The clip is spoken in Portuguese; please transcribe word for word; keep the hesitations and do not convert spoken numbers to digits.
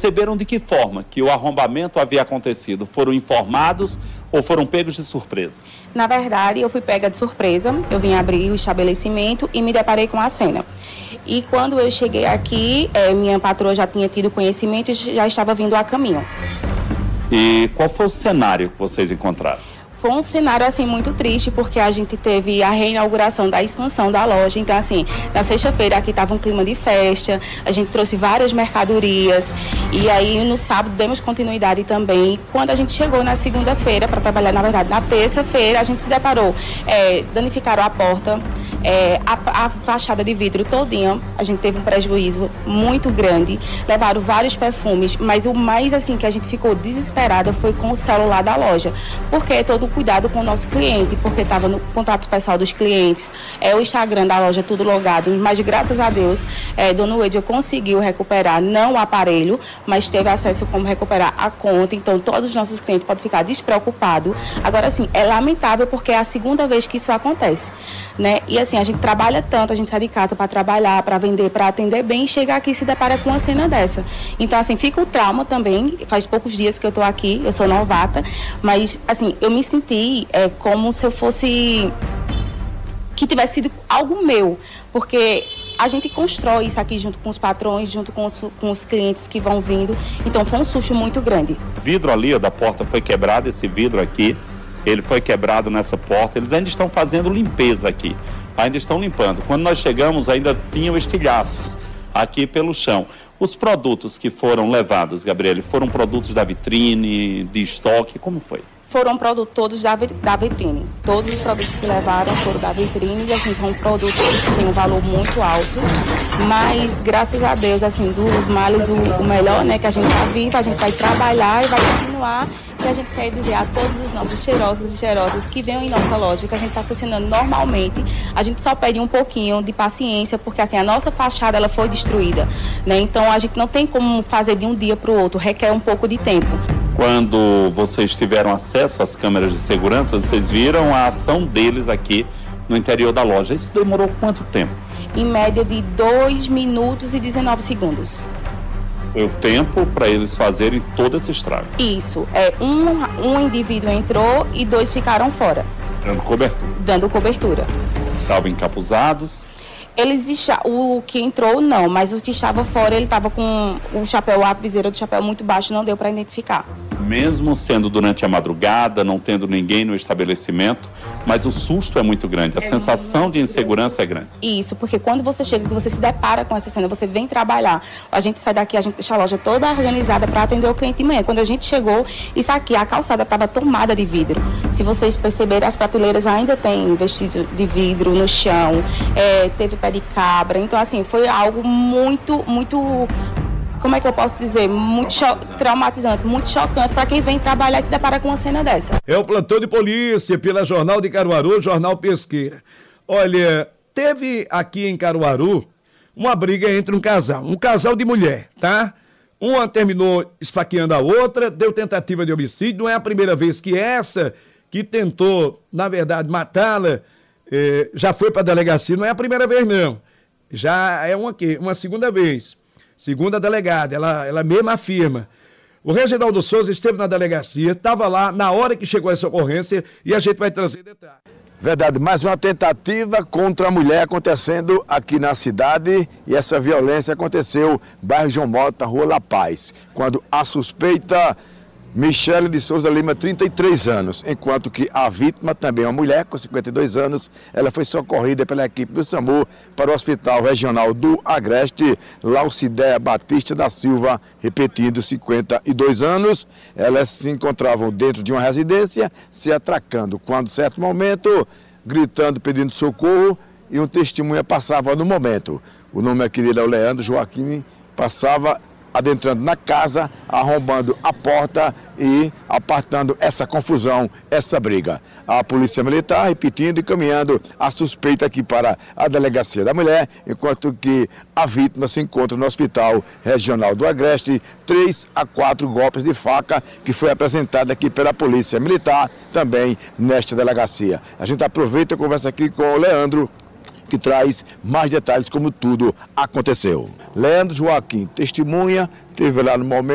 perceberam de que forma que o arrombamento havia acontecido? Foram informados ou foram pegos de surpresa? Na verdade, eu fui pega de surpresa. Eu vim abrir o estabelecimento e me deparei com a cena. E quando eu cheguei aqui, é, minha patroa já tinha tido conhecimento e já estava vindo a caminho. E qual foi o cenário que vocês encontraram? Foi um cenário, assim, muito triste, porque a gente teve a reinauguração da expansão da loja. Então, assim, na sexta-feira aqui estava um clima de festa, a gente trouxe várias mercadorias. E aí, no sábado, demos continuidade também. Quando a gente chegou na segunda-feira, para trabalhar, na verdade, na terça-feira, a gente se deparou, é, danificaram a porta, é, a, a fachada de vidro todinha. A gente teve um prejuízo muito grande, levaram vários perfumes, mas o mais, assim, que a gente ficou desesperada foi com o celular da loja, porque todo cuidado com o nosso cliente, porque estava no contato pessoal dos clientes, é o Instagram da loja tudo logado, mas graças a Deus, é, Dona Uedia conseguiu recuperar, não o aparelho, mas teve acesso como recuperar a conta, então todos os nossos clientes podem ficar despreocupados. Agora, assim, é lamentável porque é a segunda vez que isso acontece, né? E assim, a gente trabalha tanto, a gente sai de casa para trabalhar, para vender, para atender bem, e chega aqui e se depara com uma cena dessa. Então, assim, fica o trauma também, faz poucos dias que eu estou aqui, eu sou novata, mas, assim, eu me senti é, como se eu fosse, que tivesse sido algo meu, porque a gente constrói isso aqui junto com os patrões, junto com os, com os clientes que vão vindo, então foi um susto muito grande. O vidro ali, ó, da porta foi quebrado, esse vidro aqui, ele foi quebrado nessa porta, eles ainda estão fazendo limpeza aqui, ainda estão limpando. Quando nós chegamos ainda tinham estilhaços aqui pelo chão. Os produtos que foram levados, Gabriele, foram produtos da vitrine, de estoque, como foi? Foram produtos todos da, da vitrine. Todos os produtos que levaram foram da vitrine e, assim, são produtos que têm um valor muito alto. Mas, graças a Deus, assim, dos males, o, o melhor, né, que a gente está vivo, a gente vai trabalhar e vai continuar. E a gente quer dizer a todos os nossos cheirosos e cheirosas que venham em nossa loja, que a gente está funcionando normalmente. A gente só pede um pouquinho de paciência, porque, assim, a nossa fachada, ela foi destruída, né? Então, a gente não tem como fazer de um dia para o outro, requer um pouco de tempo. Quando vocês tiveram acesso às câmeras de segurança, vocês viram a ação deles aqui no interior da loja. Isso demorou quanto tempo? Em média de dois minutos e dezenove segundos. Foi o tempo para eles fazerem todo esse estrago. Isso. É, um, um indivíduo entrou e dois ficaram fora. Dando cobertura. Dando cobertura. Estavam encapuzados? Eles, o que entrou, não, mas o que estava fora, ele estava com o chapéu, a viseira do chapéu muito baixo, não deu para identificar. Mesmo sendo durante a madrugada, não tendo ninguém no estabelecimento, mas o susto é muito grande, a é sensação de insegurança é grande. Isso, porque quando você chega, que você se depara com essa cena, você vem trabalhar, a gente sai daqui, a gente deixa a loja toda organizada para atender o cliente de manhã. Quando a gente chegou, isso aqui, a calçada estava tomada de vidro. Se vocês perceberem, as prateleiras ainda têm vestido de vidro no chão, é, teve pé de cabra, então assim, foi algo muito, muito... Como é que eu posso dizer? Muito traumatizante, muito chocante para quem vem trabalhar e se depara com uma cena dessa. É o plantão de polícia pela Jornal de Caruaru, Jornal Pesqueira. Olha, teve aqui em Caruaru uma briga entre um casal, um casal de mulher, tá? Uma terminou esfaqueando a outra, deu tentativa de homicídio. Não é a primeira vez que essa, que tentou, na verdade, matá-la, eh, já foi para a delegacia. Não é a primeira vez, não. Já é uma, uma segunda vez. Segunda delegada, ela, ela mesma afirma. O Reginaldo Souza esteve na delegacia, estava lá na hora que chegou essa ocorrência e a gente vai trazer detalhes. Verdade, mais uma tentativa contra a mulher acontecendo aqui na cidade e essa violência aconteceu no bairro João Mota, Rua La Paz, quando a suspeita Michele de Souza Lima, trinta e três anos, enquanto que a vítima, também uma mulher com cinquenta e dois anos, ela foi socorrida pela equipe do SAMU para o Hospital Regional do Agreste, Laucidéia Batista da Silva, repetindo, cinquenta e dois anos. Elas se encontravam dentro de uma residência, se atracando, quando, em certo momento, gritando, pedindo socorro, e um testemunha passava no momento. O nome aqui dele é o Leandro Joaquim, passava adentrando na casa, arrombando a porta e apartando essa confusão, essa briga. A Polícia Militar, repetindo e caminhando a suspeita aqui para a Delegacia da Mulher, enquanto que a vítima se encontra no Hospital Regional do Agreste, três a quatro golpes de faca que foi apresentada aqui pela Polícia Militar, também nesta delegacia. A gente aproveita e conversa aqui com o Leandro, que traz mais detalhes como tudo aconteceu. Leandro Joaquim, testemunha, teve lá no momento